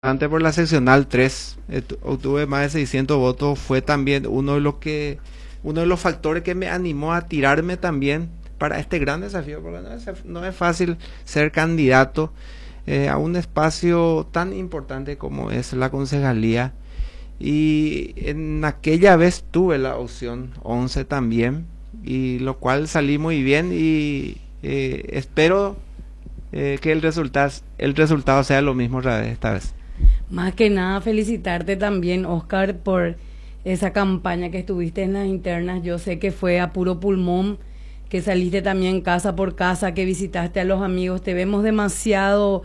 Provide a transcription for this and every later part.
Antes por la seccional 3 obtuve más de 600 votos, fue también uno de los factores que me animó a tirarme también para este gran desafío, porque no es fácil ser candidato a un espacio tan importante como es la concejalía. Y en aquella vez tuve la opción 11 también, y lo cual salí muy bien y espero que el resultado sea lo mismo otra vez, esta vez. Más que nada, felicitarte también, Oscar, por esa campaña que estuviste en las internas. Yo sé que fue a puro pulmón, que saliste también casa por casa, que visitaste a los amigos. Te vemos demasiado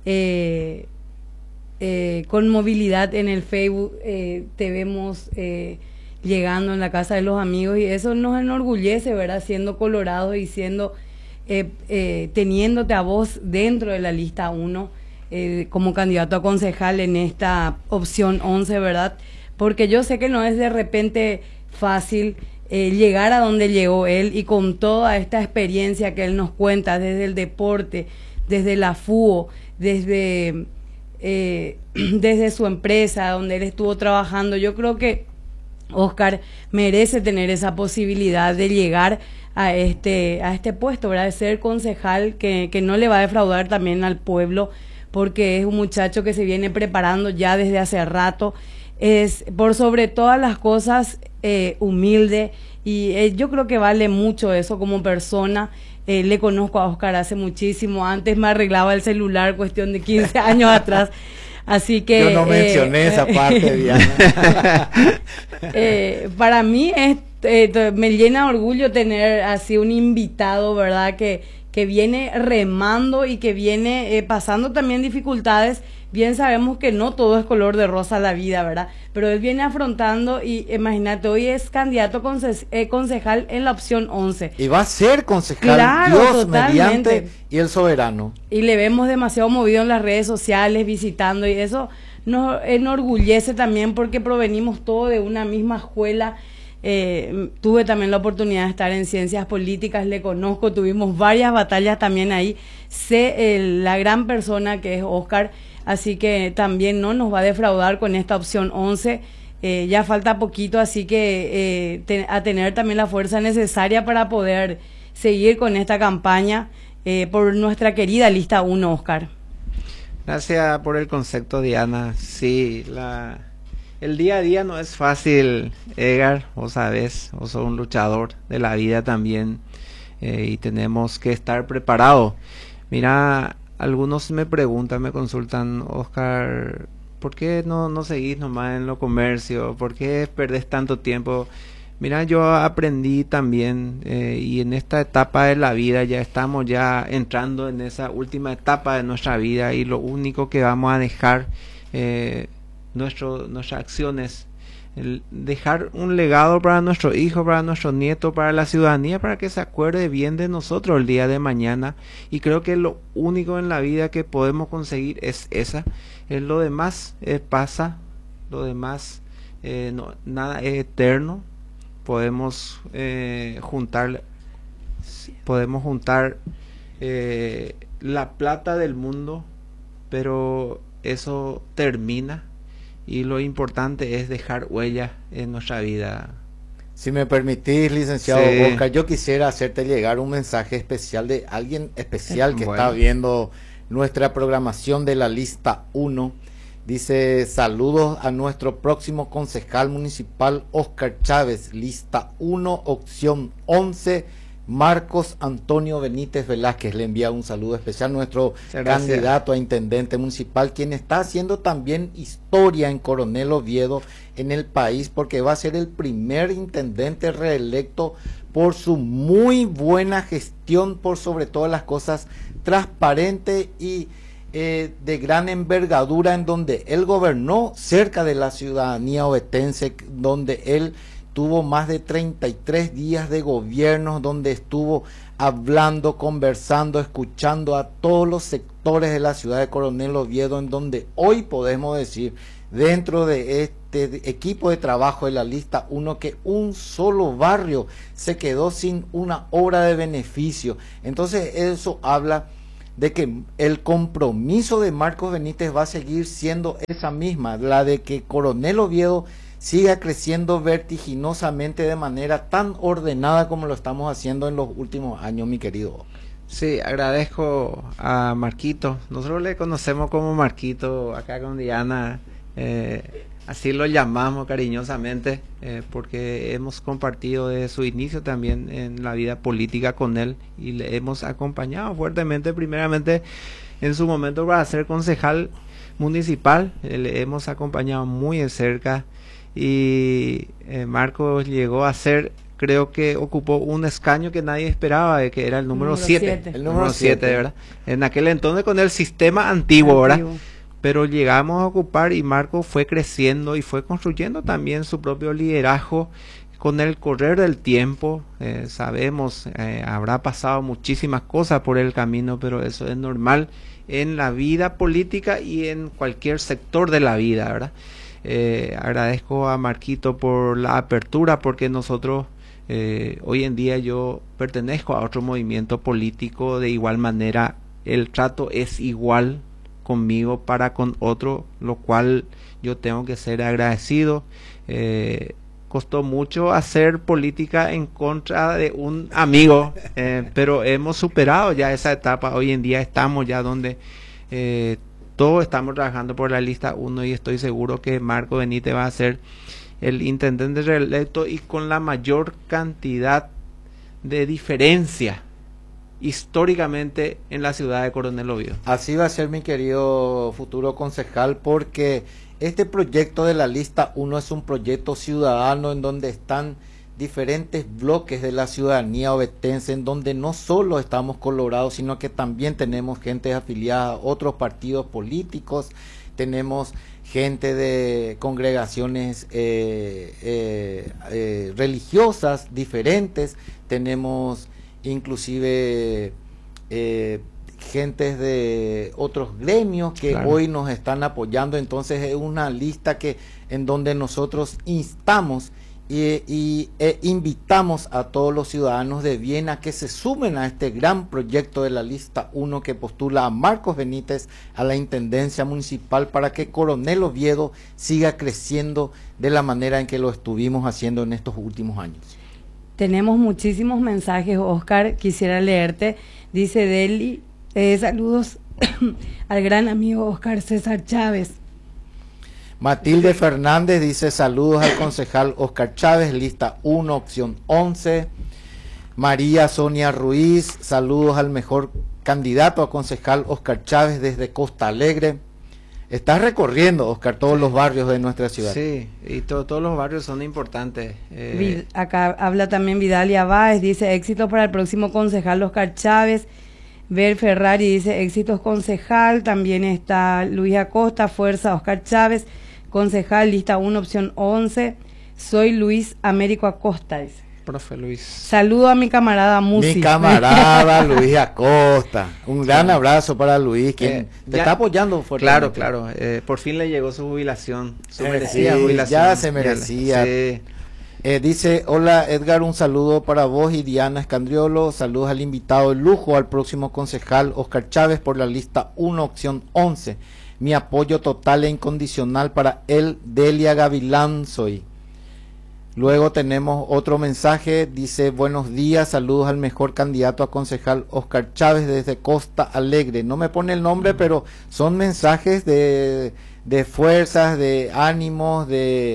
con movilidad en el Facebook, te vemos llegando en la casa de los amigos, y eso nos enorgullece, ¿verdad? Siendo colorado y siendo teniéndote a vos dentro de la lista 1. Como candidato a concejal en esta opción 11, ¿verdad? Porque yo sé que no es de repente fácil llegar a donde llegó él, y con toda esta experiencia que él nos cuenta desde el deporte, desde la FUO, desde su empresa donde él estuvo trabajando. Yo creo que Oscar merece tener esa posibilidad de llegar a este puesto, ¿verdad? De ser concejal, que no le va a defraudar también al pueblo, porque es un muchacho que se viene preparando ya desde hace rato. Es, por sobre todas las cosas, humilde, y yo creo que vale mucho eso como persona. Le conozco a Oscar hace muchísimo, antes me arreglaba el celular, cuestión de 15 años atrás. Así que yo no mencioné esa parte, Diana. Para mí me llena de orgullo tener así un invitado, ¿verdad? Que viene remando y que viene pasando también dificultades. Bien sabemos que no todo es color de rosa la vida, ¿verdad? Pero él viene afrontando, y imagínate, hoy es candidato concejal en la opción 11. Y va a ser concejal, claro, Dios totalmente. Mediante, y el soberano. Y le vemos demasiado movido en las redes sociales, visitando, y eso nos enorgullece también, porque provenimos todos de una misma escuela. Tuve también la oportunidad de estar en ciencias políticas, le conozco, tuvimos varias batallas también ahí, sé la gran persona que es Oscar, así que también no nos va a defraudar con esta opción 11. Ya falta poquito, así que a tener también la fuerza necesaria para poder seguir con esta campaña por nuestra querida lista 1, Oscar. Gracias por el concepto, Diana. Sí, el día a día no es fácil, Edgar, vos sabés, vos sos un luchador de la vida también, y tenemos que estar preparados. Mira, algunos me preguntan, me consultan, Oscar, ¿por qué no seguís nomás en lo comercio? ¿Por qué perdés tanto tiempo? Mira, yo aprendí también, y en esta etapa de la vida ya estamos ya entrando en esa última etapa de nuestra vida, y lo único que vamos a dejar nuestras acciones, dejar un legado para nuestro hijo, para nuestro nieto, para la ciudadanía, para que se acuerde bien de nosotros el día de mañana. Y creo que lo único en la vida que podemos conseguir es esa. Lo demás pasa, lo demás nada es eterno. Podemos juntar la plata del mundo, pero eso termina. Y lo importante es dejar huella en nuestra vida. Si me permitís, licenciado Sí. Oscar, yo quisiera hacerte llegar un mensaje especial de alguien especial que Bueno. está viendo nuestra programación de la lista 1. Dice: saludos a nuestro próximo concejal municipal, Oscar Chávez, lista 1, opción 11, Marcos Antonio Benítez Velázquez. Le envía un saludo especial, nuestro candidato a intendente municipal, quien está haciendo también historia en Coronel Oviedo, en el país, porque va a ser el primer intendente reelecto por su muy buena gestión, por sobre todas las cosas, transparente y de gran envergadura, en donde él gobernó cerca de la ciudadanía ovetense, donde él tuvo más de 33 días de gobierno, donde estuvo hablando, conversando, escuchando a todos los sectores de la ciudad de Coronel Oviedo, en donde hoy podemos decir, dentro de este equipo de trabajo de la lista 1, que un solo barrio se quedó sin una obra de beneficio. Entonces eso habla de que el compromiso de Marcos Benítez va a seguir siendo esa misma, la de que Coronel Oviedo siga creciendo vertiginosamente de manera tan ordenada como lo estamos haciendo en los últimos años, mi querido. Sí, agradezco a Marquito. Nosotros le conocemos como Marquito acá con Diana. Así lo llamamos cariñosamente, porque hemos compartido desde su inicio también en la vida política con él y le hemos acompañado fuertemente, primeramente en su momento para ser concejal municipal, le hemos acompañado muy de cerca y Marcos llegó a ser, creo que ocupó un escaño que nadie esperaba, que era el número 7. El número 7, ¿verdad? En aquel entonces con el sistema antiguo, ¿verdad? Pero llegamos a ocupar y Marco fue creciendo y fue construyendo también su propio liderazgo con el correr del tiempo. Sabemos, habrá pasado muchísimas cosas por el camino, pero eso es normal en la vida política y en cualquier sector de la vida, ¿verdad? Agradezco a Marquito por la apertura, porque nosotros hoy en día yo pertenezco a otro movimiento político, de igual manera el trato es igual conmigo para con otro, lo cual yo tengo que ser agradecido. Costó mucho hacer política en contra de un amigo, pero hemos superado ya esa etapa. Hoy en día estamos ya donde todos estamos trabajando por la lista 1 y estoy seguro que Marco Benítez va a ser el intendente reelecto y con la mayor cantidad de diferencia históricamente en la ciudad de Coronel Oviedo. Así va a ser, mi querido futuro concejal, porque este proyecto de la lista 1 es un proyecto ciudadano en donde están diferentes bloques de la ciudadanía ovetense, en donde no solo estamos colorados, sino que también tenemos gente afiliada a otros partidos políticos, tenemos gente de congregaciones religiosas diferentes, tenemos inclusive gentes de otros gremios que claro, hoy nos están apoyando. Entonces es una lista que en donde nosotros instamos e invitamos a todos los ciudadanos de bien a que se sumen a este gran proyecto de la lista 1 que postula a Marcos Benítez a la intendencia municipal, para que Coronel Oviedo siga creciendo de la manera en que lo estuvimos haciendo en estos últimos años. Tenemos muchísimos mensajes, Oscar, quisiera leerte. Dice Deli, saludos al gran amigo Oscar César Chávez. Matilde Fernández dice saludos al concejal Oscar Chávez, lista 1, opción 11. María Sonia Ruiz, saludos al mejor candidato a concejal Oscar Chávez desde Costa Alegre. Estás recorriendo, Oscar, todos los barrios de nuestra ciudad. Sí, y todos los barrios son importantes. Acá habla también Vidalia Báez, dice éxito para el próximo concejal Oscar Chávez. Ver Ferrari dice éxitos concejal. También está Luis Acosta, fuerza Oscar Chávez, concejal, lista 1, opción 11. Soy Luis Américo Acosta, dice. Profe Luis. Saludo a mi camarada Musi. Mi camarada Luis Acosta. Un gran abrazo para Luis, quien te está apoyando fuertemente. Claro, por fin le llegó su jubilación, su merecida jubilación. Ya se merecía. Sí. Dice, hola Edgar, un saludo para vos y Diana Escandriolo. Saludos al invitado de lujo, al próximo concejal Oscar Chávez por la lista 1, opción 11. Mi apoyo total e incondicional para él, Delia Gavilán soy. Luego tenemos otro mensaje, dice buenos días, saludos al mejor candidato a concejal Oscar Chávez desde Costa Alegre. No me pone el nombre, pero son mensajes de fuerzas, de ánimos,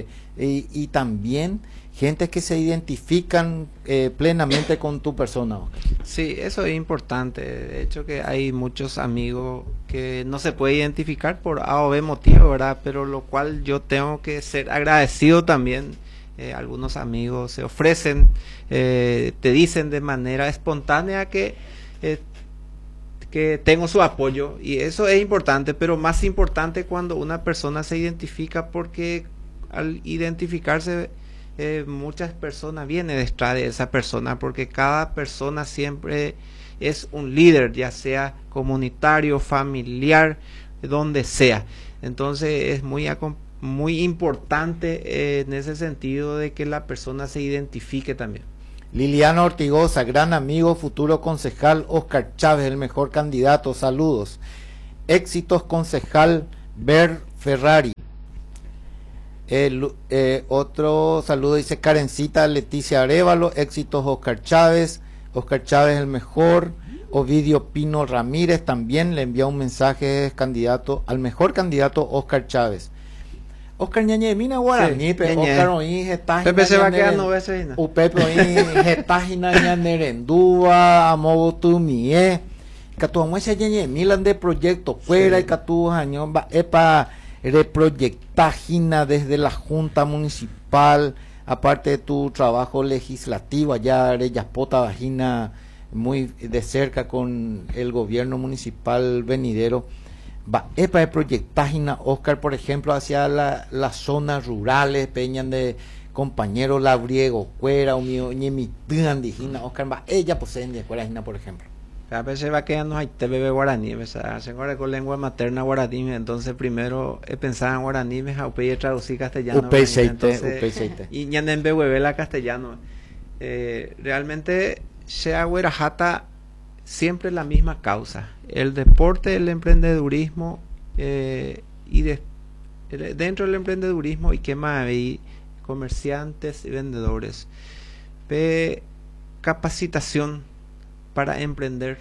y también gente que se identifican plenamente con tu persona, Oscar. Sí, eso es importante. De hecho que hay muchos amigos que no se puede identificar por A o B motivo, ¿verdad? Pero lo cual yo tengo que ser agradecido también. Algunos amigos se ofrecen, te dicen de manera espontánea que tengo su apoyo, y eso es importante, pero más importante cuando una persona se identifica, porque al identificarse muchas personas vienen detrás de esa persona, porque cada persona siempre es un líder, ya sea comunitario, familiar, donde sea. Entonces es muy importante en ese sentido de que la persona se identifique también. Liliana Ortigosa, gran amigo, futuro concejal Oscar Chávez, el mejor candidato, saludos. Éxitos, concejal Ber Ferrari. Otro saludo dice Karencita Leticia Arevalo, éxitos Oscar Chávez el mejor. Ovidio Pino Ramírez también le envía un mensaje, candidato al mejor candidato Oscar Chávez. Oscar ñañe mina guaraní, Sí, pero ñañe. Oscar oí getaje. Pepe se va quedando veces. Upepe oí getaje na nerendúa, amobo mie. Catu amuesa ñañe milan de proyecto fuera y catu año va epa reproyectajina desde la Junta Municipal, aparte de tu trabajo legislativo allá Arellaspota vagina muy de cerca con el gobierno municipal venidero. Va, epa de proyectágina, Oscar, por ejemplo, hacia las zonas rurales, peñan de compañero labriego, cuera, o mío, ñemitán, dijina, Oscar, va, ella posee de cuera, por ejemplo. A veces va quedando ahí te bebe guaraní, se ahora con lengua materna guaraní, entonces primero pensaba en guaraní, me jaupe traducí castellano. Y ñanembe huevela castellano. Realmente sea Huerajata siempre la misma causa, el deporte, el emprendedurismo dentro del emprendedurismo y qué más hay comerciantes y vendedores, capacitación para emprender,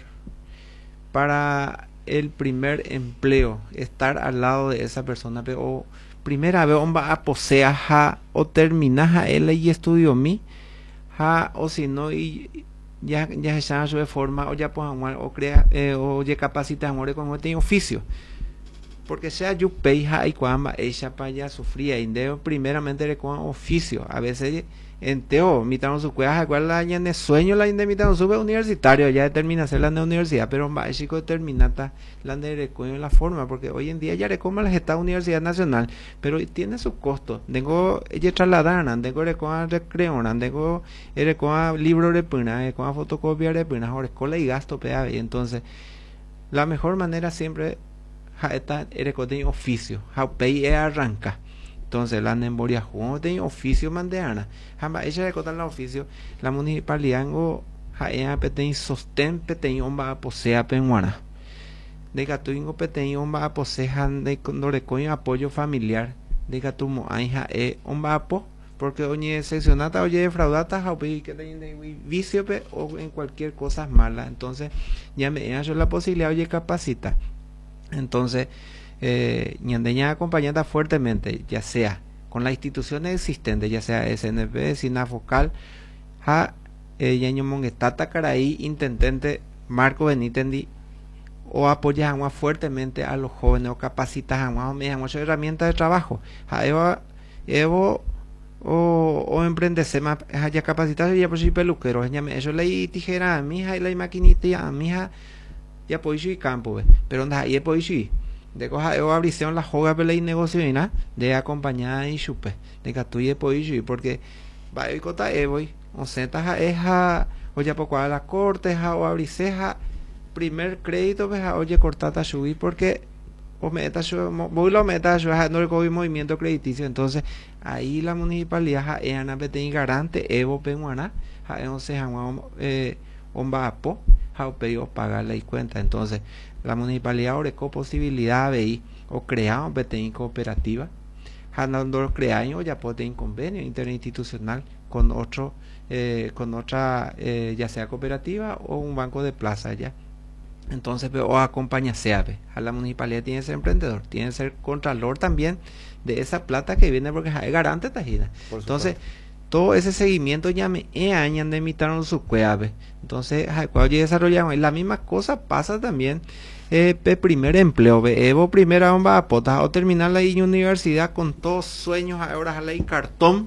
para el primer empleo, estar al lado de esa persona, o primera vez va a poseer o terminar él y estudio mi o si no y ya se de forma o ya pues o crea o ya capacita amor con este oficio, porque sea yo peija y cuando ella para ya sufría y de primeramente de con oficio a veces en teo mitad su cueva cual la en el sueño la indemnidad sube universitario ya determina hacer la universidad pero va chico determinata la de en la forma porque hoy en día ya recoma la esta universidad nacional pero tiene su costo tengo ella trasladar tengo recoa recreona tengo recoa libro de puna con fotocopia de puna ahora escuela y gasto pea y entonces la mejor manera siempre esta recote oficio how pay arranca. Entonces la nemboria juego de oficio mandeana jamás ella recotan la oficio la municipalidad o jaea peten sostén peten omba posea penguana de gatuingo peten omba posejan de condorecoño apoyo familiar de gatumo aija omba apo porque oye seccionata oye defraudata jaupi que de vicio o en cualquier cosa mala entonces ya me he hecho la posibilidad oye capacita entonces ñandeña acompañada fuertemente ya sea con las instituciones existentes ya sea SNP, Sinafocal Yaño Mongetata Caraí intendente Marco Benitendi o apoya fuertemente a los jóvenes o capacita muchas herramientas de trabajo Evo o emprendese más ya capacitación ya por si peluquero eso leí tijera a mi hija y la maquinita a mi hija ya pues y campo pero onda ahí pues de coja o abrición la joga pele y negocio y nada de acompañar y chupe de catuye pues porque va y cota voy o senta eja o ya poco a la corte o abriceja primer crédito oye cortata subir porque o meta voy lo meta no el movimiento crediticio entonces ahí la municipalidad ana pete garante evo penguana entonces omba apo pedido pagar la cuenta entonces la municipalidad orecó posibilidad de o crear un BTI cooperativa ganando creaños ya puede un convenio interinstitucional con otro con otra ya sea cooperativa o un banco de plaza ya entonces o acompaña SEAVE a la municipalidad tiene que ser emprendedor tiene que ser contralor también de esa plata que viene porque es garante tajina entonces todo ese seguimiento ya me añan de imitaron su cueve entonces cuando ya desarrollamos la misma cosa pasa también primer empleo evo primera bomba a potas o terminar la universidad con todos sueños ahora la cartón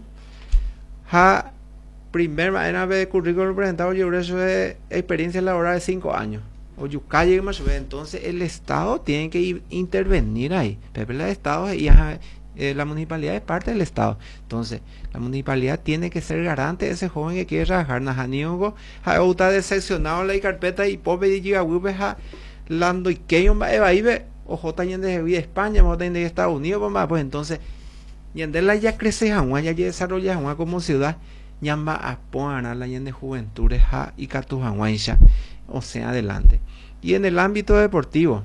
primer manera de currículum presentado yo eso es experiencia laboral de 5 años o yucalle más entonces el estado tiene que intervenir ahí pero el estado y la municipalidad es parte del estado entonces la municipalidad tiene que ser garante de ese joven que quiere trabajar najaniogo está decepcionado la carpeta y pobre y llega lando y que va ahí ve ojo también de España o de Estados Unidos pues entonces y la ya crece ya desarrolla como ciudad ñamba apoyará la de juventudes y catujanguaisha, o sea, adelante. Y en el ámbito deportivo,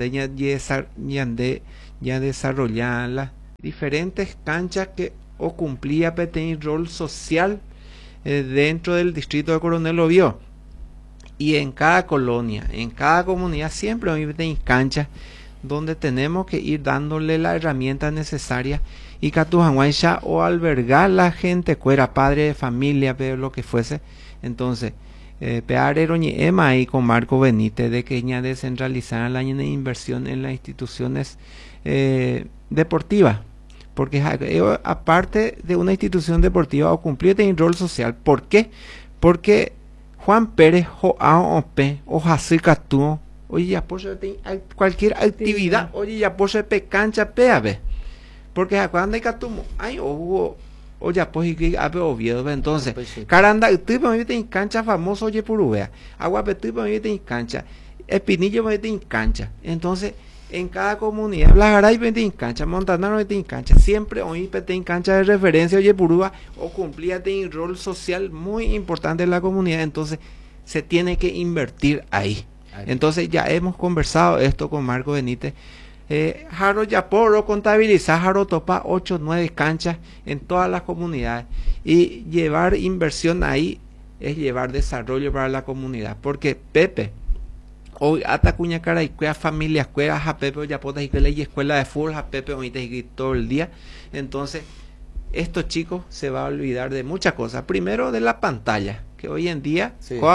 ya desarrollar las diferentes canchas que o cumplía un rol social dentro del distrito de Coronel Oviedo. Y en cada colonia, en cada comunidad, siempre hay canchas donde tenemos que ir dándole la herramienta necesaria y catujanguaisha o albergar la gente cuera, padre de familia, pero lo que fuese. Entonces, pearero ni ema ahí con Marco Benítez de que ya descentralizar la inversión en las instituciones deportivas, porque aparte de una institución deportiva o cumplir un rol social. ¿Por qué? Porque Juan Pérez o Jací Catuo, oye, ya por cualquier actividad, oye, ya por pe cancha peave, porque cuando hay catumo, ay, o ya pues y abe Oviedo, entonces caranda tipo me en cancha famoso oye purubea, agua tipo me en cancha, Espinillo me en cancha. Entonces en cada comunidad la Garay me en cancha, Montanaro me en cancha, siempre hoy en cancha de referencia oye purúa o cumplía un rol social muy importante en la comunidad. Entonces se tiene que invertir ahí. Entonces ya hemos conversado esto con Marco Benítez. Jaro Yaporo contabilizar Jaro Topa 8 o 9 canchas en todas las comunidades, y llevar inversión ahí es llevar desarrollo para la comunidad, porque Pepe hoy hasta cuña cara y cuea familias cuera a Pepe ya potas y que ley escuela de fútbol a Pepe hoy te todo el día. Entonces estos chicos se va a olvidar de muchas cosas, primero de la pantalla, que hoy en día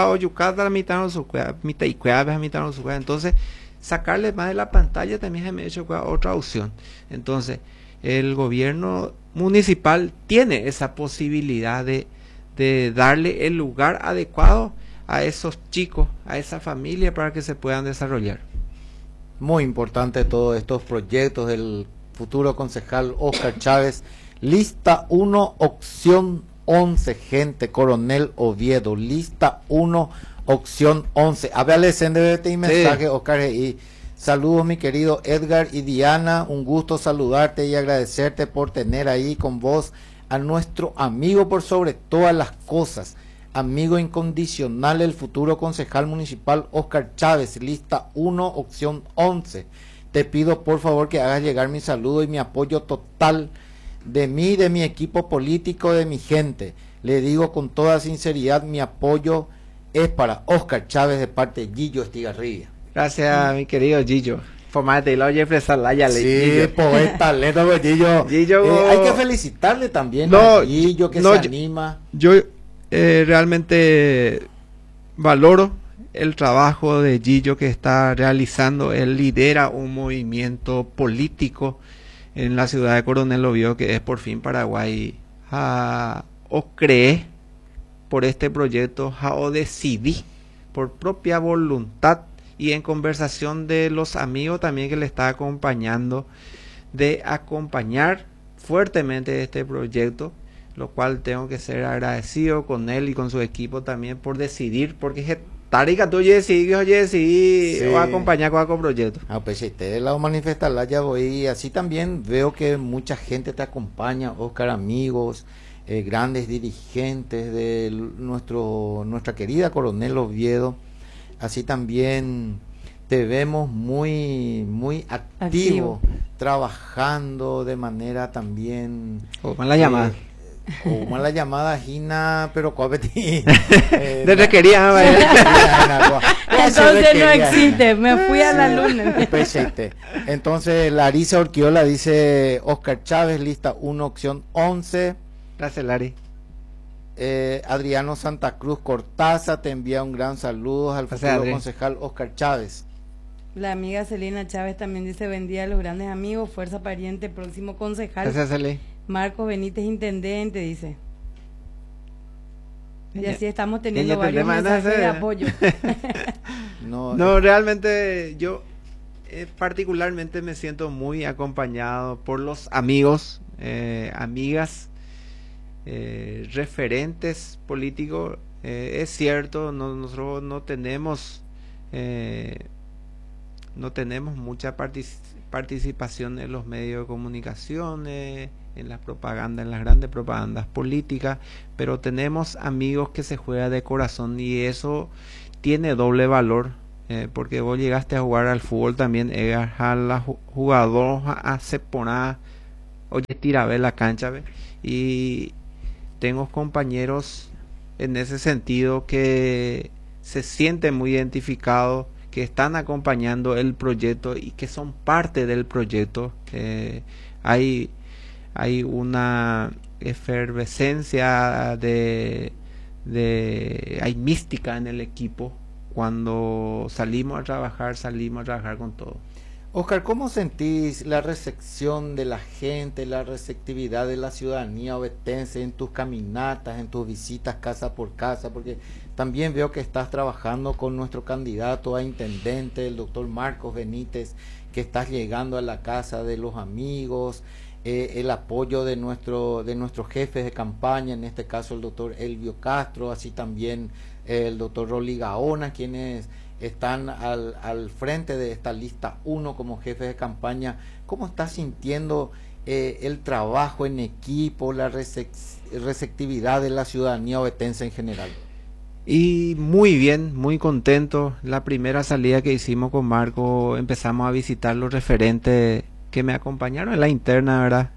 entonces sacarle más de la pantalla también se me ha hecho otra opción. Entonces el gobierno municipal tiene esa posibilidad de darle el lugar adecuado a esos chicos, a esa familia, para que se puedan desarrollar. Muy importante todos estos proyectos del futuro concejal Oscar Chávez. Lista 1, opción 11, gente, Coronel Oviedo, lista 1, opción 11. A ver, este mensaje, sí. Oscar, y saludos mi querido Edgar y Diana, un gusto saludarte y agradecerte por tener ahí con vos a nuestro amigo por sobre todas las cosas, amigo incondicional, el futuro concejal municipal Oscar Chávez, lista 1, opción 11. Te pido por favor que hagas llegar mi saludo y mi apoyo total de mí, de mi equipo político, de mi gente. Le digo con toda sinceridad, mi apoyo es para Oscar Chávez de parte de Gillo Estigarribia. Gracias, mi querido Gillo. Formate, lo Jeffrey Salaya. Sí, Gillo. Poeta, talento, Gillo. Gillo. Hay que felicitarle también a Gillo, que se anima. Yo realmente valoro el trabajo de Gillo que está realizando. Él lidera un movimiento político en la ciudad de Coronel Oviedo, que es Por Fin Paraguay. O creé por este proyecto, o decidí por propia voluntad y en conversación de los amigos también que le está acompañando, de acompañar fuertemente este proyecto, lo cual tengo que ser agradecido con él y con su equipo también por decidir, porque Tarica, tú decidí o acompañar con el proyecto. Pues si te la manifestarla ya voy, así también veo que mucha gente te acompaña, Oscar, amigos, grandes dirigentes de nuestra querida Coronel Oviedo. Así también te vemos muy activo, trabajando de manera también con la llamada como la llamada Gina, pero Coapeti de requería entonces no existe, me fui a la luna. Entonces Larisa Orquiola dice Oscar Chávez, lista 1, opción 11. Gracias, Lari. Adriano Santa Cruz Cortaza te envía un gran saludo al futuro concejal Oscar Chávez. La amiga Celina Chávez también dice: buen día a los grandes amigos, fuerza pariente, próximo concejal. Gracias, Celina. Marcos Benítez, intendente, dice. Y así estamos teniendo varios mensajes de apoyo. No, realmente yo particularmente me siento muy acompañado por los amigos, amigas, referentes políticos. Es cierto, nosotros no tenemos mucha participación en los medios de comunicación, en las propagandas, en las grandes propagandas políticas, pero tenemos amigos que se juegan de corazón y eso tiene doble valor, porque vos llegaste a jugar al fútbol también, a jugador a se poner, oye, tira a ver la cancha, ¿ve? Y tengo compañeros en ese sentido que se sienten muy identificados, que están acompañando el proyecto y que son parte del proyecto. Hay una efervescencia hay mística en el equipo. Cuando salimos a trabajar con todo. Oscar, ¿cómo sentís la recepción de la gente, la receptividad de la ciudadanía ovetense en tus caminatas, en tus visitas casa por casa? Porque también veo que estás trabajando con nuestro candidato a intendente, el doctor Marcos Benítez, que estás llegando a la casa de los amigos, el apoyo de nuestros jefes de campaña, en este caso el doctor Elvio Castro, así también el doctor Rolly Gaona, quienes están al frente de esta lista 1 como jefes de campaña. ¿Cómo estás sintiendo el trabajo en equipo, la receptividad de la ciudadanía ovetense en general? Y muy bien, muy contento. La primera salida que hicimos con Marco, empezamos a visitar los referentes que me acompañaron en la interna, ¿verdad?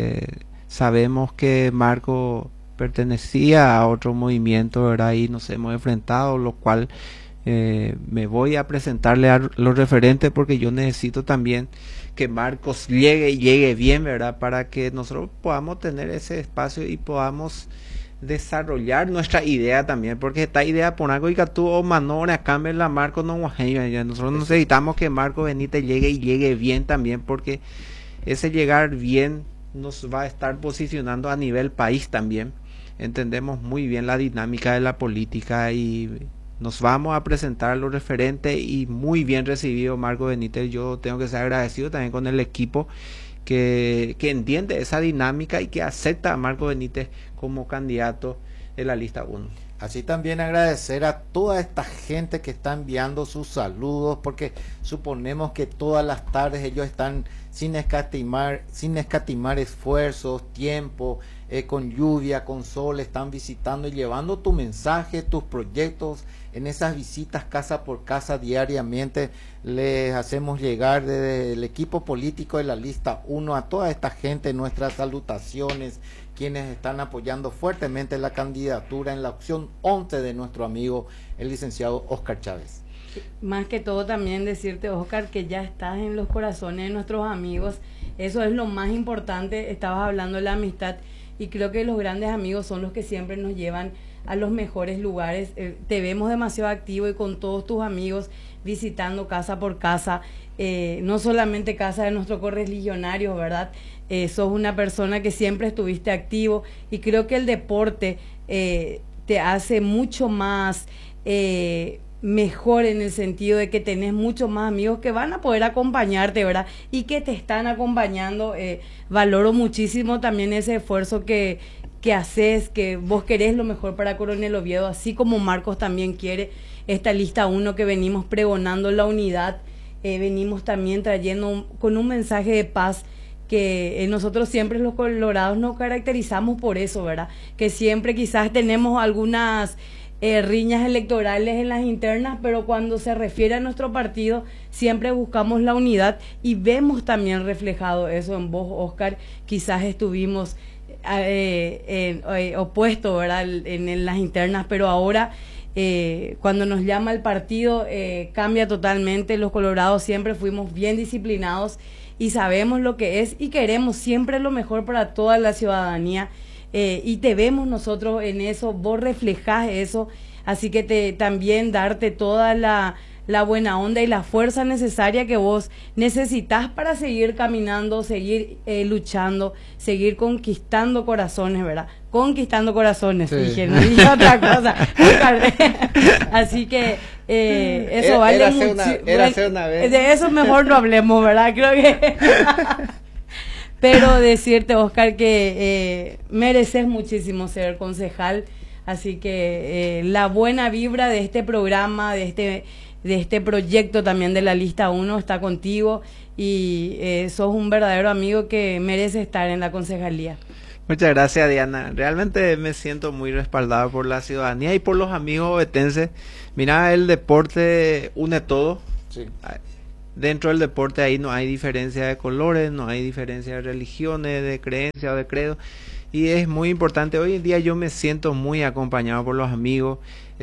Sabemos que Marco pertenecía a otro movimiento, ¿verdad? Y nos hemos enfrentado, lo cual me voy a presentarle a los referentes porque yo necesito también que Marcos llegue bien, ¿verdad? Para que nosotros podamos tener ese espacio y podamos desarrollar nuestra idea también, porque esta idea por algo y que tú o manora cambia la Marco no nosotros necesitamos que Marco Benítez llegue bien también, porque ese llegar bien nos va a estar posicionando a nivel país también. Entendemos muy bien la dinámica de la política y nos vamos a presentar a los referentes y muy bien recibido Marco Benítez. Yo tengo que ser agradecido también con el equipo que entiende esa dinámica y que acepta a Marco Benítez como candidato de la lista 1. Así también agradecer a toda esta gente que está enviando sus saludos, porque suponemos que todas las tardes ellos están sin escatimar esfuerzos, tiempo, con lluvia, con sol, están visitando y llevando tu mensaje, tus proyectos. En esas visitas casa por casa diariamente les hacemos llegar desde el equipo político de la lista 1 a toda esta gente nuestras salutaciones, quienes están apoyando fuertemente la candidatura en la opción 11 de nuestro amigo el licenciado Oscar Chávez. Más que todo también decirte, Oscar, que ya estás en los corazones de nuestros amigos. Eso es lo más importante. Estabas hablando de la amistad y creo que los grandes amigos son los que siempre nos llevan a los mejores lugares. Te vemos demasiado activo y con todos tus amigos visitando casa por casa, no solamente casa de nuestros correligionarios, ¿verdad? Sos una persona que siempre estuviste activo y creo que el deporte te hace mucho más mejor, en el sentido de que tenés muchos más amigos que van a poder acompañarte, ¿verdad? Y que te están acompañando. Valoro muchísimo también ese esfuerzo que haces, que vos querés lo mejor para Coronel Oviedo, así como Marcos también quiere. Esta lista 1 que venimos pregonando la unidad, venimos también trayendo con un mensaje de paz, que nosotros siempre los colorados nos caracterizamos por eso, ¿verdad? Que siempre quizás tenemos algunas riñas electorales en las internas, pero cuando se refiere a nuestro partido siempre buscamos la unidad y vemos también reflejado eso en vos, Oscar. Quizás estuvimos opuestos, ¿verdad? En las internas, pero ahora cuando nos llama el partido cambia totalmente. Los colorados siempre fuimos bien disciplinados y sabemos lo que es y queremos siempre lo mejor para toda la ciudadanía, y te vemos nosotros en eso, vos reflejás eso, así que también darte toda la buena onda y la fuerza necesaria que vos necesitas para seguir caminando, seguir luchando, seguir conquistando corazones, ¿verdad? Conquistando corazones, sí. Dije, no dije otra cosa. Así que eso vale mucho. Una vez. De eso mejor no hablemos, ¿verdad? Creo que... Pero decirte, Oscar, que mereces muchísimo ser concejal, así que la buena vibra de este programa, de este proyecto también de la lista 1 está contigo, y sos un verdadero amigo que merece estar en la concejalía. Muchas gracias, Diana. Realmente me siento muy respaldado por la ciudadanía y por los amigos ovetenses. Mira, el deporte une todo. Sí. Dentro del deporte ahí no hay diferencia de colores, no hay diferencia de religiones, de creencias o de credo. Y es muy importante. Hoy en día yo me siento muy acompañado por los amigos.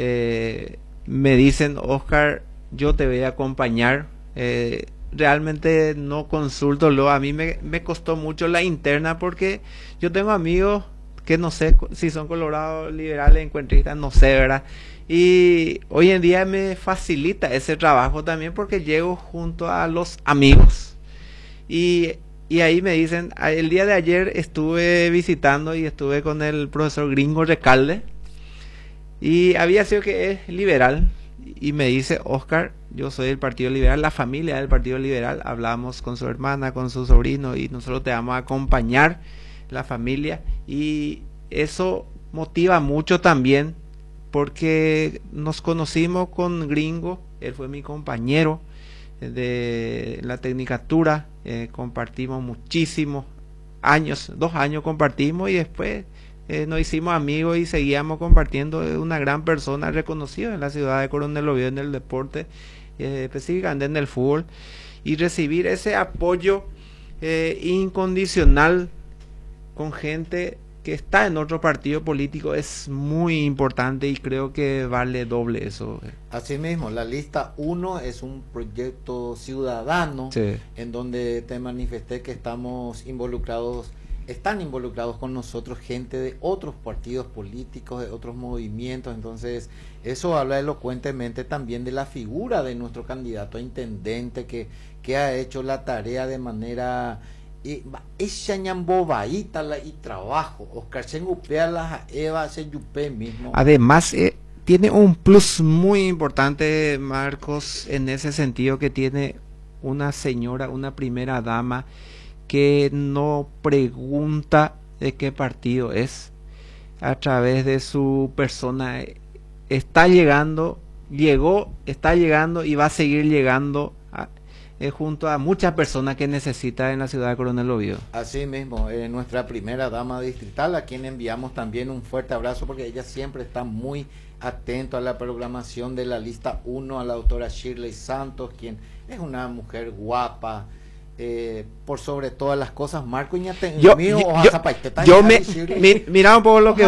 Me dicen, Oscar, yo te voy a acompañar. Realmente no consulto. A mí me costó mucho la interna porque yo tengo amigos que no sé si son colorados, liberales, encuentristas, no sé, ¿verdad? Y hoy en día me facilita ese trabajo también porque llego junto a los amigos. Y ahí me dicen, el día de ayer estuve visitando y estuve con el profesor Gringo Recalde y había sido que es liberal y me dice, Oscar, yo soy del Partido Liberal, la familia del Partido Liberal, hablamos con su hermana, con su sobrino y nosotros te vamos a acompañar, la familia, y eso motiva mucho también porque nos conocimos con Gringo, él fue mi compañero de la tecnicatura, compartimos muchísimos años, 2 años compartimos y después nos hicimos amigos y seguíamos compartiendo. Una gran persona reconocida en la ciudad de Coronel Oviedo en el deporte, específicamente en el fútbol, y recibir ese apoyo incondicional con gente que está en otro partido político es muy importante y creo que vale doble eso. Así mismo, la lista 1 es un proyecto ciudadano, sí, en donde te manifesté que están involucrados con nosotros gente de otros partidos políticos, de otros movimientos. Entonces eso habla elocuentemente también de la figura de nuestro candidato a intendente que ha hecho la tarea de manera y trabajo. Oscar Eva mismo. Además tiene un plus muy importante, Marcos, en ese sentido, que tiene una señora, una primera dama que no pregunta de qué partido es. A través de su persona está llegando y va a seguir llegando junto a muchas personas que necesita en la ciudad de Coronel Oviedo. Así mismo, nuestra primera dama distrital, a quien enviamos también un fuerte abrazo porque ella siempre está muy atento a la programación de la lista 1, a la doctora Shirley Santos, quien es una mujer guapa, por sobre todas las cosas. Marco, mira un poco lo que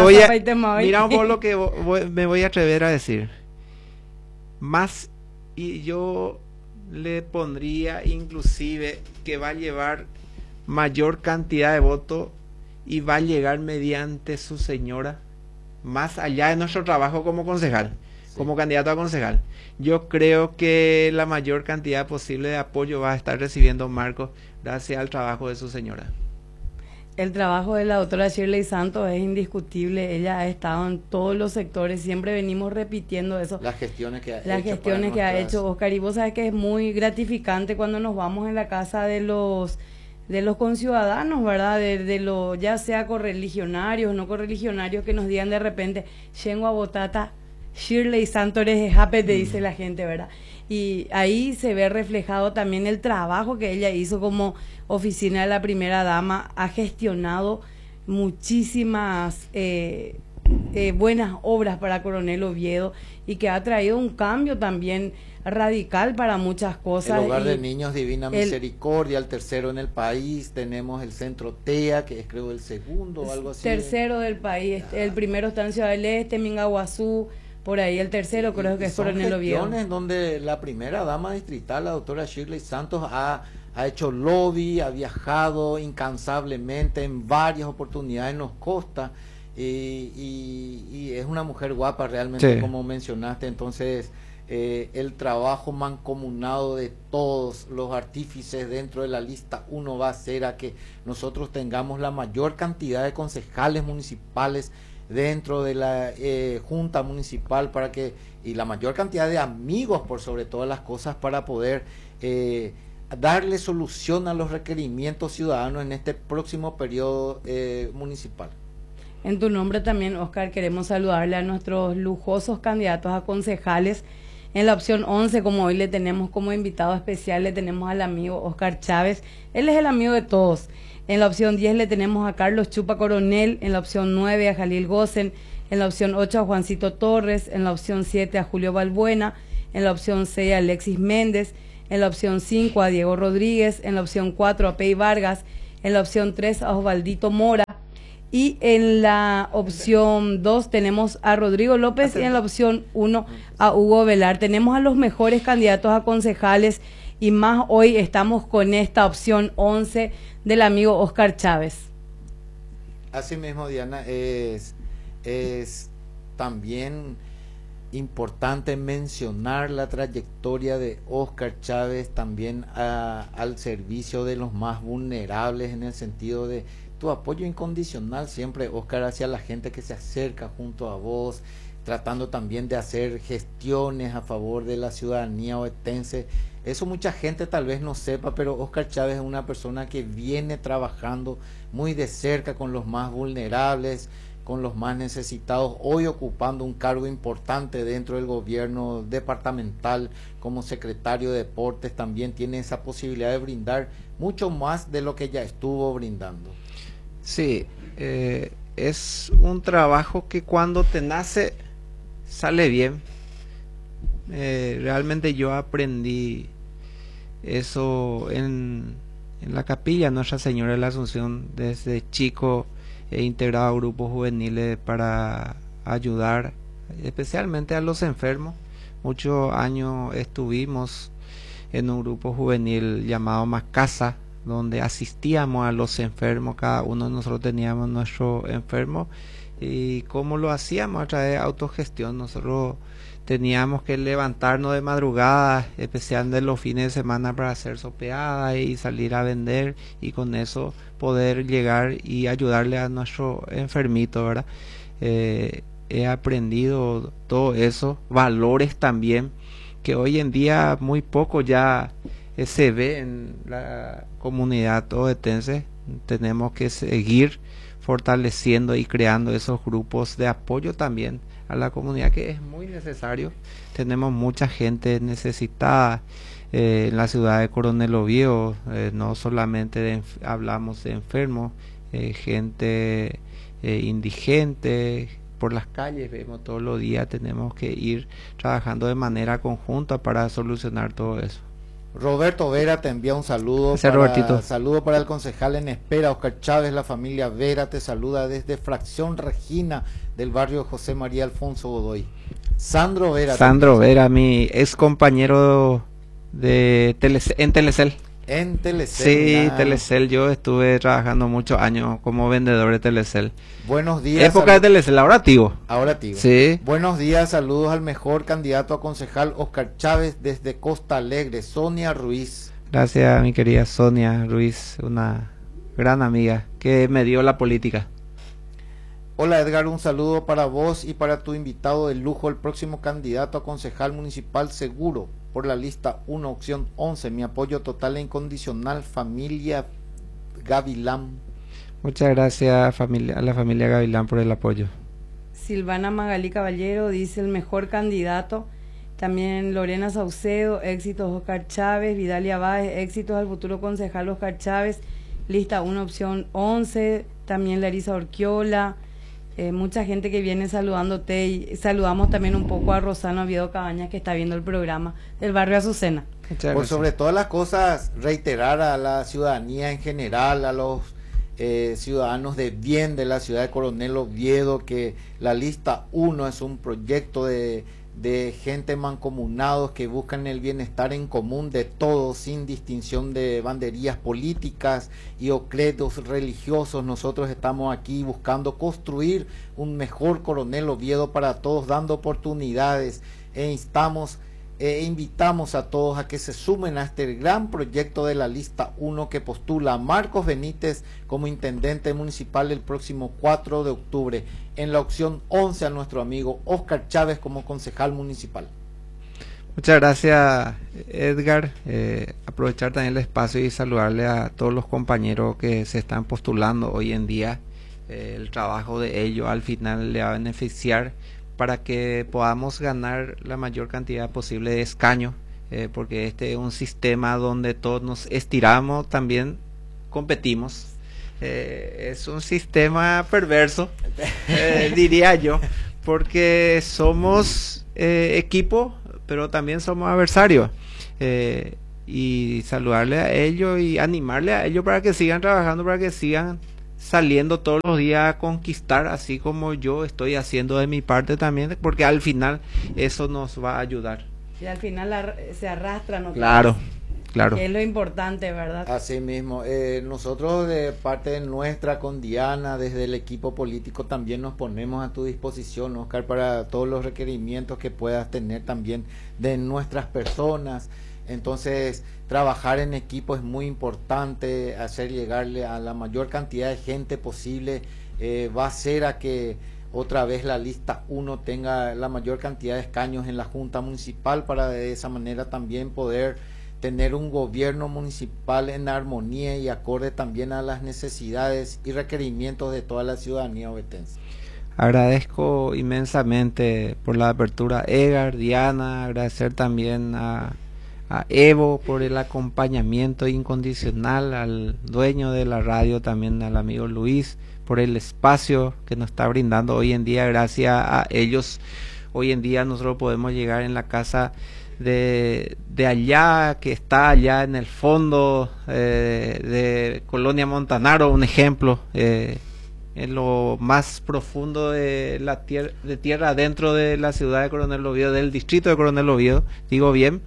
me voy a atrever a decir más, y yo le pondría inclusive que va a llevar mayor cantidad de votos y va a llegar mediante su señora, más allá de nuestro trabajo como concejal, sí, como candidato a concejal. Yo creo que la mayor cantidad posible de apoyo va a estar recibiendo Marcos gracias al trabajo de su señora. El trabajo de la doctora Shirley Santos es indiscutible. Ella ha estado en todos los sectores, siempre venimos repitiendo eso. Las gestiones que ha hecho Oscar, y vos sabés que es muy gratificante cuando nos vamos en la casa de los conciudadanos, ¿verdad? Ya sea correligionarios, no correligionarios, que nos digan de repente, Shenwa Botata, Shirley Santos eres jape, te dice la gente, ¿verdad? Y ahí se ve reflejado también el trabajo que ella hizo como oficina de la primera dama. Ha gestionado muchísimas buenas obras para Coronel Oviedo y que ha traído un cambio también radical para muchas cosas. El hogar de niños Divina Misericordia, el tercero en el país. Tenemos el centro TEA, que es creo el segundo o algo así. Tercero del país. El primero está en Ciudad del Este, Mingaguazú. Por ahí el tercero creo que es Coronel Oviedo. Donde la primera dama distrital, la doctora Shirley Santos, ha hecho lobby, ha viajado incansablemente en varias oportunidades, nos consta, y es una mujer guapa realmente, sí, como mencionaste. Entonces el trabajo mancomunado de todos los artífices dentro de la lista 1 va a hacer a que nosotros tengamos la mayor cantidad de concejales municipales dentro de la junta municipal, y la mayor cantidad de amigos por sobre todas las cosas, para poder darle solución a los requerimientos ciudadanos en este próximo periodo municipal. En tu nombre también, Oscar, queremos saludarle a nuestros lujosos candidatos a concejales En la opción 11, como hoy le tenemos como invitado especial, le tenemos al amigo Oscar Chávez. Él es el amigo de todos. En la opción 10 le tenemos a Carlos Chupa Coronel. En la opción 9 a Jalil Gosen. En la opción 8 a Juancito Torres. En la opción 7 a Julio Balbuena. En la opción 6 a Alexis Méndez. En la opción 5 a Diego Rodríguez. En la opción 4 a Pei Vargas. En la opción 3 a Osvaldito Mora. Y en la opción 2 tenemos a Rodrigo López y en la opción 1 a Hugo Velar. Tenemos a los mejores candidatos a concejales y más hoy estamos con esta opción 11 del amigo Oscar Chávez. Así mismo, Diana, es también importante mencionar la trayectoria de Oscar Chávez también al servicio de los más vulnerables, en el sentido de tu apoyo incondicional siempre, Oscar, hacia la gente que se acerca junto a vos, tratando también de hacer gestiones a favor de la ciudadanía oetense. Eso mucha gente tal vez no sepa, pero Oscar Chávez es una persona que viene trabajando muy de cerca con los más vulnerables, con los más necesitados, hoy ocupando un cargo importante dentro del gobierno departamental como secretario de Deportes. También tiene esa posibilidad de brindar mucho más de lo que ya estuvo brindando. Sí, es un trabajo que cuando te nace sale bien. Realmente yo aprendí eso en la capilla Nuestra Señora de la Asunción. Desde chico he integrado grupos juveniles para ayudar especialmente a los enfermos. Muchos años estuvimos en un grupo juvenil llamado Macasa, donde asistíamos a los enfermos. Cada uno de nosotros teníamos nuestro enfermo. ¿Y cómo lo hacíamos? A través de autogestión. Nosotros teníamos que levantarnos de madrugada, especialmente los fines de semana, para hacer sopeadas y salir a vender, y con eso poder llegar y ayudarle a nuestro enfermito, ¿verdad? He aprendido todo eso, valores también, que hoy en día muy poco ya se ve en la comunidad oetense. Tenemos que seguir fortaleciendo y creando esos grupos de apoyo también a la comunidad, que es muy necesario. Tenemos mucha gente necesitada en la ciudad de Coronel Oviedo. No solamente hablamos de enfermos, gente indigente por las calles, vemos todos los días. Tenemos que ir trabajando de manera conjunta para solucionar todo eso. Roberto Vera te envía un saludo. Saludo para el concejal en espera, Oscar Chávez. La familia Vera te saluda desde Fracción Regina del barrio José María Alfonso Godoy. Sandro Vera, mi ex compañero de en Telecel. En Telecel. Sí, Telecel. Yo estuve trabajando muchos años como vendedor de Telecel. Buenos días. Época de Telecel, ahora activo. Ahora activo. Sí. Buenos días, saludos al mejor candidato a concejal Oscar Chávez desde Costa Alegre, Sonia Ruiz. Gracias, mi querida Sonia Ruiz, una gran amiga que me dio la política. Hola Edgar, un saludo para vos y para tu invitado de lujo, el próximo candidato a concejal municipal seguro por la lista 1, opción 11. Mi apoyo total e incondicional, familia Gavilán. Muchas gracias a la familia Gavilán por el apoyo. Silvana Magalí Caballero dice el mejor candidato. También Lorena Saucedo, éxitos Oscar Chávez. Vidalia Báez, éxitos al futuro concejal Oscar Chávez. Lista 1, opción 11. También Larisa Orquiola. Mucha gente que viene saludándote, y saludamos también un poco a Rosana Oviedo Cabañas, que está viendo el programa del barrio Azucena. Por sobre todas las cosas, reiterar a la ciudadanía en general, a los ciudadanos de bien de la ciudad de Coronel Oviedo, que la lista 1 es un proyecto de gente mancomunados que buscan el bienestar en común de todos, sin distinción de banderías políticas y o credos religiosos. Nosotros estamos aquí buscando construir un mejor Coronel Oviedo para todos, dando oportunidades, invitamos a todos a que se sumen a este gran proyecto de la lista 1 que postula a Marcos Benítez como intendente municipal el próximo 4 de octubre. En la opción 11 a nuestro amigo Oscar Chávez como concejal municipal. Muchas gracias, Edgar. Aprovechar también el espacio y saludarle a todos los compañeros que se están postulando hoy en día. El trabajo de ellos al final le va a beneficiar para que podamos ganar la mayor cantidad posible de escaños, porque este es un sistema donde todos nos estiramos, también competimos. Es un sistema perverso, diría yo, porque somos equipo, pero también somos adversarios. Y saludarle a ellos y animarle a ellos para que sigan trabajando, para que sigan saliendo todos los días a conquistar, así como yo estoy haciendo de mi parte también, porque al final eso nos va a ayudar. Y al final se arrastran. Claro, claro. Que es lo importante, ¿verdad? Así mismo. Nosotros de parte nuestra con Diana, desde el equipo político, también nos ponemos a tu disposición, Oscar, para todos los requerimientos que puedas tener también de nuestras personas. Entonces, trabajar en equipo es muy importante, hacer llegarle a la mayor cantidad de gente posible, va a hacer a que otra vez la lista 1 tenga la mayor cantidad de escaños en la Junta Municipal, para de esa manera también poder tener un gobierno municipal en armonía y acorde también a las necesidades y requerimientos de toda la ciudadanía ovetense. Agradezco inmensamente por la apertura, Edgar, Diana, agradecer también a Evo por el acompañamiento incondicional, al dueño de la radio, también al amigo Luis, por el espacio que nos está brindando hoy en día. Gracias a ellos, hoy en día nosotros podemos llegar en la casa de allá, que está allá en el fondo de Colonia Montanaro, un ejemplo, en lo más profundo de la tierra dentro de la ciudad de Coronel Oviedo, del distrito de Coronel Oviedo, digo bien.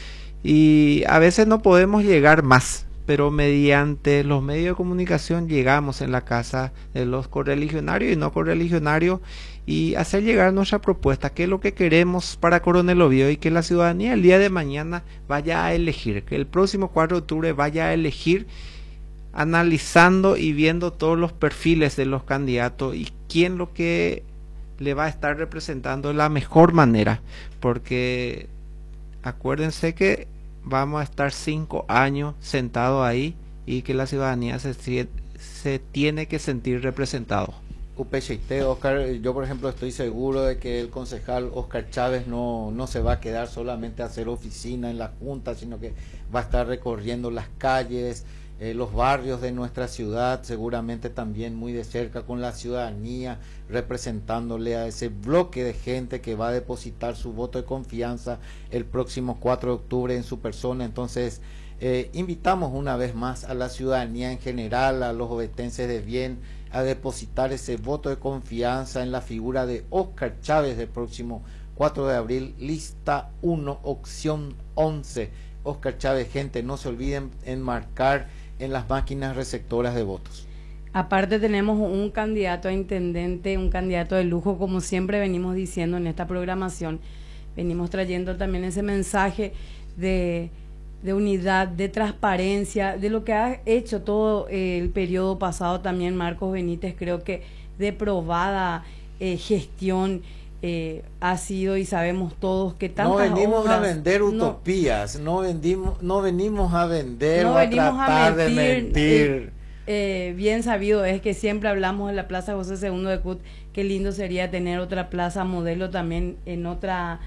Y a veces no podemos llegar más, pero mediante los medios de comunicación llegamos en la casa de los correligionarios y no correligionarios, y hacer llegar nuestra propuesta, qué es lo que queremos para Coronel Oviedo, y que la ciudadanía el día de mañana vaya a elegir, que el próximo 4 de octubre vaya a elegir, analizando y viendo todos los perfiles de los candidatos y quién lo que le va a estar representando de la mejor manera, porque acuérdense que vamos a estar 5 años sentados ahí, y que la ciudadanía se tiene que sentir representado. UPCT, Oscar, yo por ejemplo estoy seguro de que el concejal Oscar Chávez no se va a quedar solamente a hacer oficina en la Junta, sino que va a estar recorriendo las calles, los barrios de nuestra ciudad, seguramente también muy de cerca con la ciudadanía, representándole a ese bloque de gente que va a depositar su voto de confianza el próximo 4 de octubre en su persona. Entonces, invitamos una vez más a la ciudadanía en general, a los ovetenses de bien, a depositar ese voto de confianza en la figura de Oscar Chávez del próximo 4 de abril, lista 1, opción 11. Oscar Chávez, gente, no se olviden en marcar en las máquinas receptoras de votos. Aparte tenemos un candidato a intendente, un candidato de lujo, como siempre venimos diciendo en esta programación. Venimos trayendo también ese mensaje de unidad, de transparencia, de lo que ha hecho todo el periodo pasado también Marcos Benítez. Creo que de probada gestión ha sido, y sabemos todos que tantas no venimos obras, a vender utopías, no venimos a vender o a tratar de mentir. Bien sabido es que siempre hablamos de la Plaza José II de Cut, qué lindo sería tener otra plaza modelo también en otra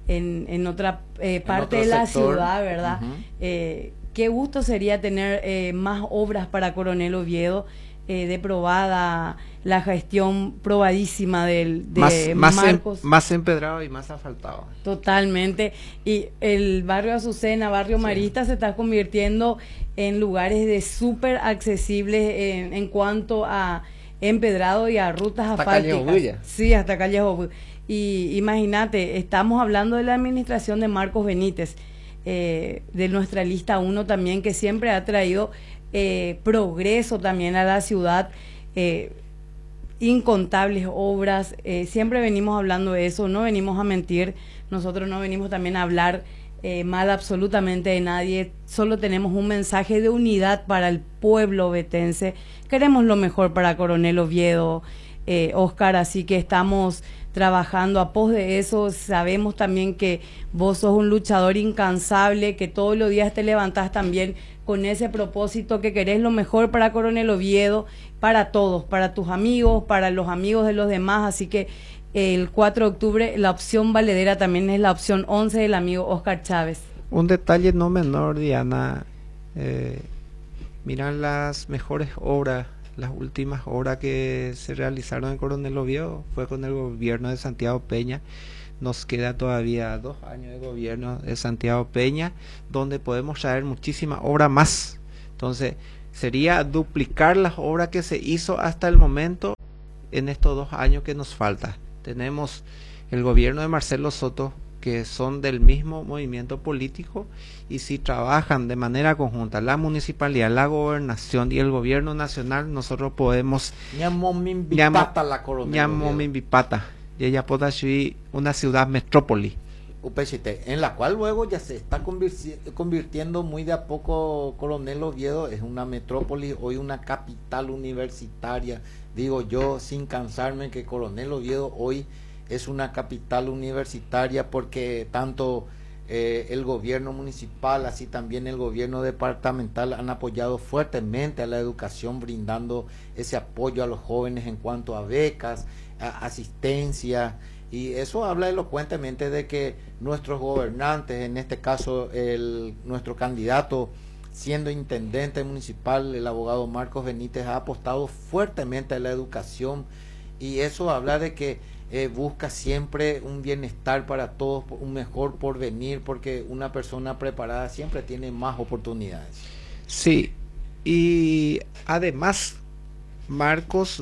parte de la ciudad, ¿verdad? Qué gusto sería tener más obras para Coronel Oviedo, de probada la gestión probadísima de Marcos. Más empedrado y más asfaltado. Totalmente. Y el barrio Azucena, barrio Marista, se está convirtiendo en lugares de súper accesibles en cuanto a empedrado y a rutas asfálticas. Sí, hasta Calle Obuya. Y imagínate, estamos hablando de la administración de Marcos Benítez, de nuestra lista 1 también, que siempre ha traído progreso también a la ciudad, incontables obras, siempre venimos hablando de eso, no venimos a mentir, nosotros no venimos también a hablar mal absolutamente de nadie, solo tenemos un mensaje de unidad para el pueblo ovetense, queremos lo mejor para Coronel Oviedo, Oscar, así que estamos trabajando a pos de eso. Sabemos también que vos sos un luchador incansable, que todos los días te levantás también con ese propósito, que querés lo mejor para Coronel Oviedo, para todos, para tus amigos, para los amigos de los demás, así que el 4 de octubre la opción valedera también es la opción 11 del amigo Oscar Chávez. Un detalle no menor, Diana, miran las mejores obras, las últimas obras que se realizaron en Coronel Oviedo, fue con el gobierno de Santiago Peña. Nos queda todavía 2 años de gobierno de Santiago Peña, donde podemos traer muchísimas obras más. Entonces, sería duplicar las obras que se hizo hasta el momento en estos 2 años que nos falta. Tenemos el gobierno de Marcelo Soto, que son del mismo movimiento político, y si trabajan de manera conjunta la municipalidad, la gobernación y el gobierno nacional, nosotros podemos una ciudad metrópoli, en la cual luego ya se está convirtiendo muy de a poco. Coronel Oviedo es una metrópoli, hoy una capital universitaria. Digo yo sin cansarme que Coronel Oviedo hoy es una capital universitaria, porque tanto el gobierno municipal, así también el gobierno departamental han apoyado fuertemente a la educación, brindando ese apoyo a los jóvenes en cuanto a becas, asistencia, y eso habla elocuentemente de que nuestros gobernantes, en este caso nuestro candidato siendo intendente municipal, el abogado Marcos Benítez, ha apostado fuertemente a la educación, y eso habla de que busca siempre un bienestar para todos, un mejor porvenir, porque una persona preparada siempre tiene más oportunidades. Sí, y además Marcos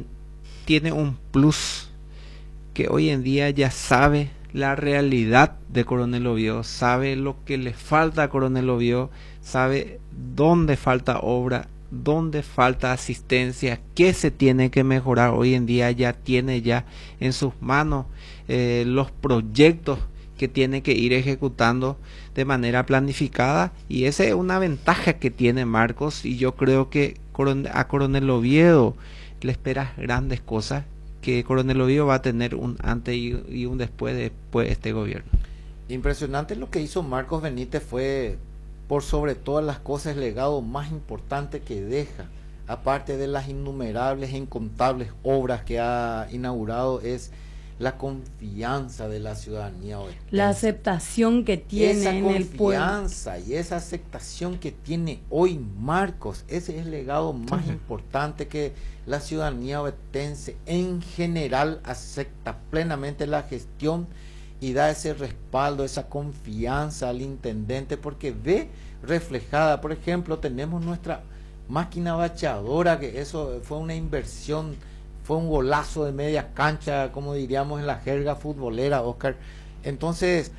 tiene un plus, que hoy en día ya sabe la realidad de Coronel Oviedo, sabe lo que le falta a Coronel Oviedo, sabe dónde falta obra, dónde falta asistencia, qué se tiene que mejorar. Hoy en día ya tiene ya en sus manos los proyectos que tiene que ir ejecutando de manera planificada, y esa es una ventaja que tiene Marcos, y yo creo que a Coronel Oviedo le esperas grandes cosas, que Coronel Oviedo va a tener un antes y un después de este gobierno. Impresionante lo que hizo Marcos Benítez, fue por sobre todas las cosas el legado más importante que deja, aparte de las innumerables e incontables obras que ha inaugurado, es la confianza de la ciudadanía hoy. La aceptación que tiene en el pueblo. Esa confianza y esa aceptación que tiene hoy Marcos, ese es el legado más importante, que la ciudadanía ovetense en general acepta plenamente la gestión y da ese respaldo, esa confianza al intendente, porque ve reflejada. Por ejemplo, tenemos nuestra máquina bachadora, que eso fue una inversión, fue un golazo de media cancha, como diríamos en la jerga futbolera, Oscar. Entonces,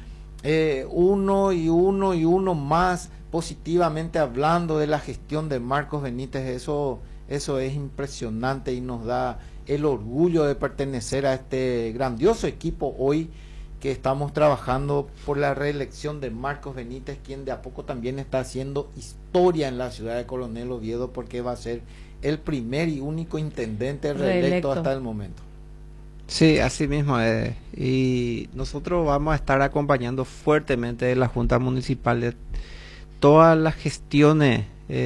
uno y uno más positivamente hablando de la gestión de Marcos Benítez, eso es impresionante, y nos da el orgullo de pertenecer a este grandioso equipo hoy, que estamos trabajando por la reelección de Marcos Benítez, quien de a poco también está haciendo historia en la ciudad de Coronel Oviedo, porque va a ser el primer y único intendente reelecto hasta el momento. Sí, así mismo es. Y nosotros vamos a estar acompañando fuertemente de la Junta Municipal de todas las gestiones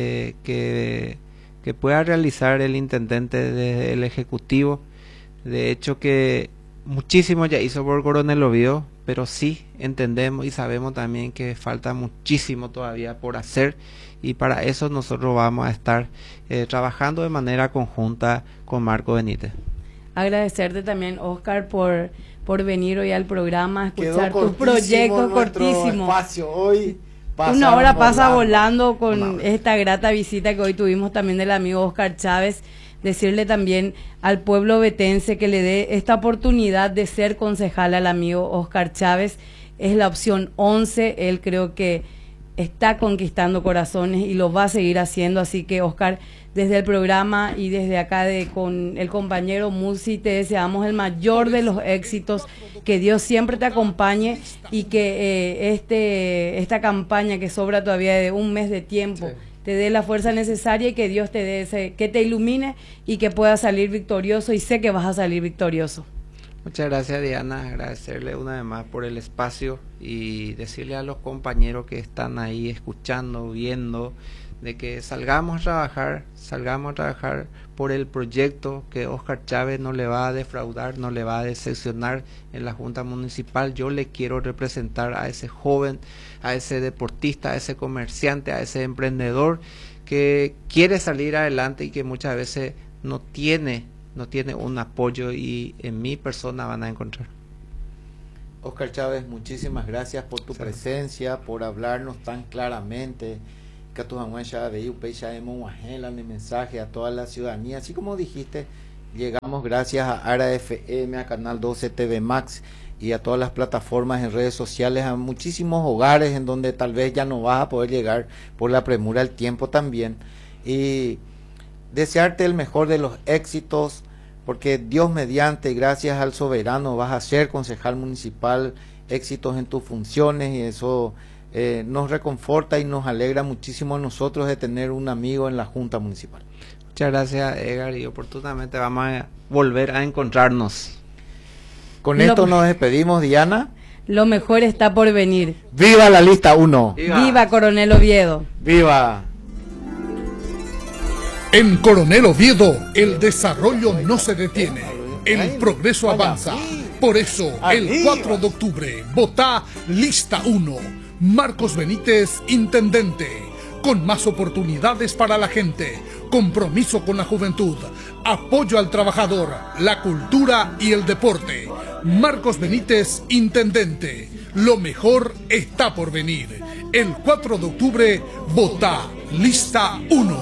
que pueda realizar el intendente desde el Ejecutivo. De hecho que muchísimo ya hizo por Coronel Oviedo, pero sí entendemos y sabemos también que falta muchísimo todavía por hacer, y para eso nosotros vamos a estar trabajando de manera conjunta con Marco Benítez. Agradecerte también, Oscar, por venir hoy al programa, escuchar tus proyectos. Cortísimo espacio hoy. Una hora pasa volando con esta grata visita que hoy tuvimos también del amigo Oscar Chávez. Decirle también al pueblo ovetense que le dé esta oportunidad de ser concejal al amigo Oscar Chávez. Es la opción 11, él creo que está conquistando corazones y lo va a seguir haciendo, así que Oscar, desde el programa y desde acá con el compañero Musi, te deseamos el mayor de los éxitos, que Dios siempre te acompañe, y que esta campaña que sobra todavía de un mes de tiempo, sí, te dé la fuerza necesaria, y que Dios te dé que te ilumine y que puedas salir victorioso, y sé que vas a salir victorioso. Muchas gracias, Diana, agradecerle una vez más por el espacio y decirle a los compañeros que están ahí escuchando, viendo, de que salgamos a trabajar por el proyecto, que Óscar Chávez no le va a defraudar, no le va a decepcionar en la Junta Municipal. Yo le quiero representar a ese joven, a ese deportista, a ese comerciante, a ese emprendedor que quiere salir adelante y que muchas veces no tiene un apoyo, y en mi persona van a encontrar. Óscar Chávez, muchísimas gracias por tu presencia, por hablarnos tan claramente. Que tu el mensaje a toda la ciudadanía, así como dijiste, llegamos gracias a ARA FM, a Canal 12 TV Max y a todas las plataformas en redes sociales, a muchísimos hogares en donde tal vez ya no vas a poder llegar por la premura del tiempo también, y desearte el mejor de los éxitos, porque Dios mediante, gracias al soberano, vas a ser concejal municipal, éxitos en tus funciones, y eso nos reconforta y nos alegra muchísimo a nosotros de tener un amigo en la Junta Municipal. Muchas gracias, Edgar, y oportunamente vamos a volver a encontrarnos. Con esto nos despedimos, Diana. Lo mejor está por venir. ¡Viva la lista 1! ¡Viva Coronel Oviedo! ¡Viva! En Coronel Oviedo, el desarrollo no se detiene, el progreso avanza. Por eso, el 4 de octubre, votá lista 1. Marcos Benítez, intendente. Con más oportunidades para la gente, compromiso con la juventud, apoyo al trabajador, la cultura y el deporte. Marcos Benítez, intendente. Lo mejor está por venir. El 4 de octubre, votá lista 1.